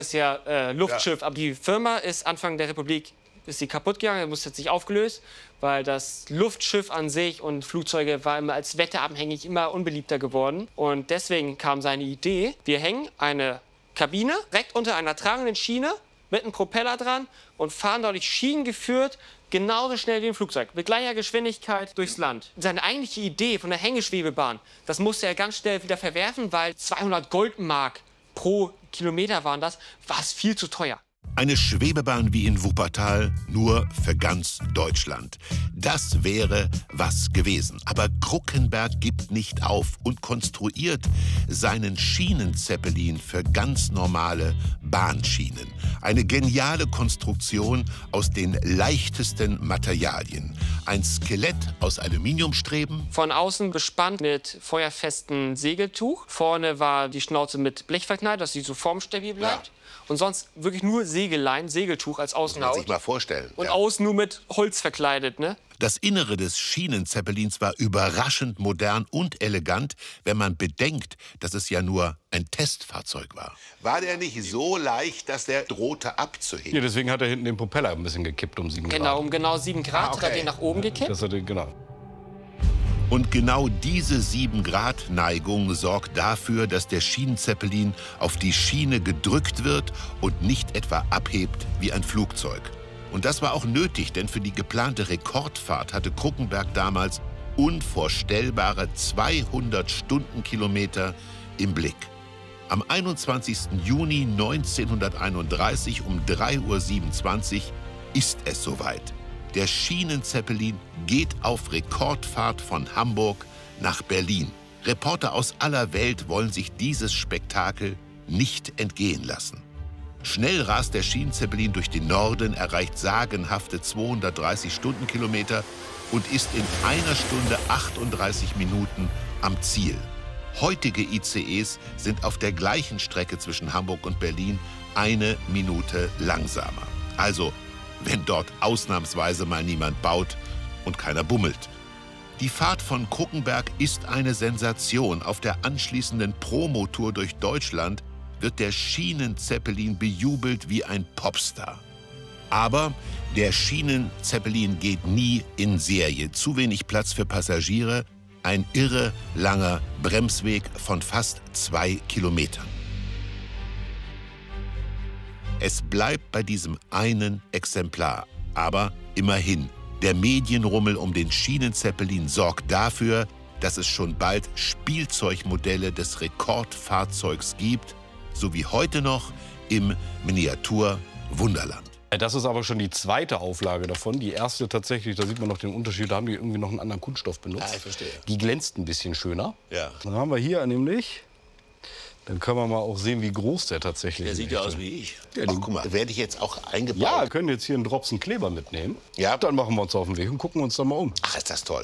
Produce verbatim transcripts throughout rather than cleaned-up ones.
ist ja äh, Luftschiff, ja. Aber die Firma ist Anfang der Republik ist sie kaputt gegangen, muss jetzt sich aufgelöst, weil das Luftschiff an sich und Flugzeuge war immer als wetterabhängig immer unbeliebter geworden. Und deswegen kam seine Idee, wir hängen eine Kabine direkt unter einer tragenden Schiene mit einem Propeller dran und fahren dadurch Schienen geführt, genauso schnell wie ein Flugzeug, mit gleicher Geschwindigkeit durchs Land. Seine eigentliche Idee von der Hängeschwebebahn, das musste er ganz schnell wieder verwerfen, weil zweihundert Goldmark pro Kilometer waren das, war es viel zu teuer. Eine Schwebebahn wie in Wuppertal, nur für ganz Deutschland. Das wäre was gewesen. Aber Kruckenberg gibt nicht auf und konstruiert seinen Schienenzeppelin für ganz normale Bahnschienen. Eine geniale Konstruktion aus den leichtesten Materialien. Ein Skelett aus Aluminiumstreben. Von außen bespannt mit feuerfestem Segeltuch. Vorne war die Schnauze mit Blech verknallt, dass sie so formstabil bleibt. Ja. Und sonst wirklich nur Segellein, Segeltuch als Außenhaut. Das kann man sich mal vorstellen. Und ja. außen nur mit Holz verkleidet, ne? Das Innere des Schienenzeppelins war überraschend modern und elegant, wenn man bedenkt, dass es ja nur ein Testfahrzeug war. War der nicht so leicht, dass der drohte abzuheben? Ja, deswegen hat er hinten den Propeller ein bisschen gekippt um sieben Grad. Genau, um genau sieben Grad ah, okay. hat er den nach oben gekippt. Das hat er, genau. Und genau diese sieben Grad Neigung sorgt dafür, dass der Schienenzeppelin auf die Schiene gedrückt wird und nicht etwa abhebt wie ein Flugzeug. Und das war auch nötig, denn für die geplante Rekordfahrt hatte Kruckenberg damals unvorstellbare zweihundert Stundenkilometer im Blick. Am einundzwanzigsten Juni neunzehnhunderteinunddreißig um drei Uhr siebenundzwanzig ist es soweit. Der Schienenzeppelin geht auf Rekordfahrt von Hamburg nach Berlin. Reporter aus aller Welt wollen sich dieses Spektakel nicht entgehen lassen. Schnell rast der Schienenzeppelin durch den Norden, erreicht sagenhafte zweihundertdreißig Stundenkilometer und ist in einer Stunde achtunddreißig Minuten am Ziel. Heutige I C Es sind auf der gleichen Strecke zwischen Hamburg und Berlin eine Minute langsamer. Also wenn dort ausnahmsweise mal niemand baut und keiner bummelt. Die Fahrt von Kruckenberg ist eine Sensation. Auf der anschließenden Promotour durch Deutschland wird der Schienenzeppelin bejubelt wie ein Popstar. Aber der Schienenzeppelin geht nie in Serie. Zu wenig Platz für Passagiere, ein irre langer Bremsweg von fast zwei Kilometern. Es bleibt bei diesem einen Exemplar. Aber immerhin, der Medienrummel um den Schienenzeppelin sorgt dafür, dass es schon bald Spielzeugmodelle des Rekordfahrzeugs gibt, so wie heute noch im Miniatur-Wunderland. Das ist aber schon die zweite Auflage davon. Die erste tatsächlich, da sieht man noch den Unterschied, da haben die irgendwie noch einen anderen Kunststoff benutzt. Ja, ich verstehe. Die glänzt ein bisschen schöner. Ja. Dann haben wir hier nämlich... Dann können wir mal auch sehen, wie groß der tatsächlich ist. Der sieht ja aus wie ich. Ja, Ach, guck mal, werde ich jetzt auch eingebaut? Ja, wir können jetzt hier einen Dropsen Kleber mitnehmen. Ja. Dann machen wir uns auf den Weg und gucken uns da mal um. Ach, ist das toll.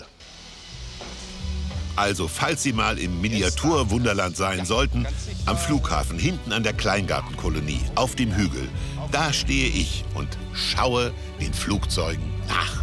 Also, falls Sie mal im Miniatur-Wunderland sein sollten, am Flughafen, hinten an der Kleingartenkolonie, auf dem Hügel, da stehe ich und schaue den Flugzeugen nach.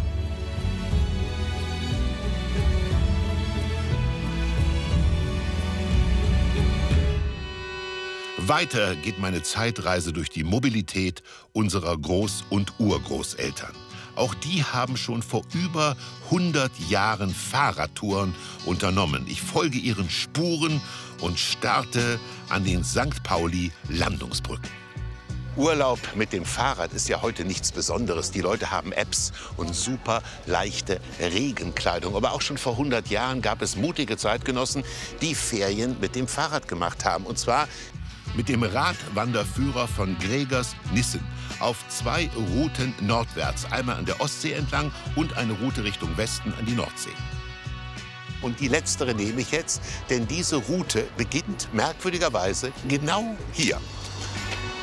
Weiter geht meine Zeitreise durch die Mobilität unserer Groß- und Urgroßeltern. Auch die haben schon vor über hundert Jahren Fahrradtouren unternommen. Ich folge ihren Spuren und starte an den Sankt Pauli-Landungsbrücken. Urlaub mit dem Fahrrad ist ja heute nichts Besonderes. Die Leute haben Apps und super leichte Regenkleidung. Aber auch schon vor hundert Jahren gab es mutige Zeitgenossen, die Ferien mit dem Fahrrad gemacht haben. Und zwar mit dem Radwanderführer von Gregers Nissen auf zwei Routen nordwärts, einmal an der Ostsee entlang und eine Route Richtung Westen an die Nordsee. Und die letztere nehme ich jetzt, denn diese Route beginnt merkwürdigerweise genau hier.